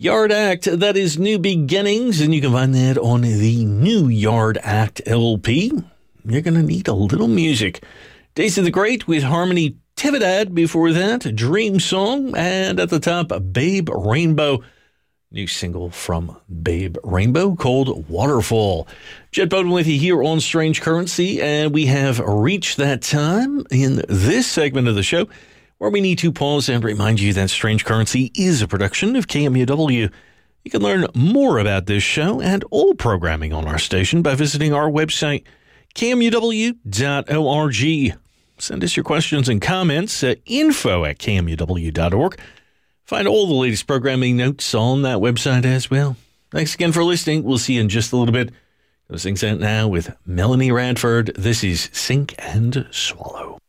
Yard Act, that is New Beginnings, and you can find that on the new Yard Act LP. You're going to need a little music. Daisy the Great with Harmony Tividad before that, Dream Song, and at the top, Babe Rainbow. New single from Babe Rainbow called Waterfall. Jed Bowden with you here on Strange Currency, and we have reached that time in this segment of the show where we need to pause and remind you that Strange Currency is a production of KMUW. You can learn more about this show and all programming on our station by visiting our website, kmuw.org. Send us your questions and comments at info@kmuw.org. Find all the latest programming notes on that website as well. Thanks again for listening. We'll see you in just a little bit. Those things out now with Melanie Radford. This is Sink and Swallow.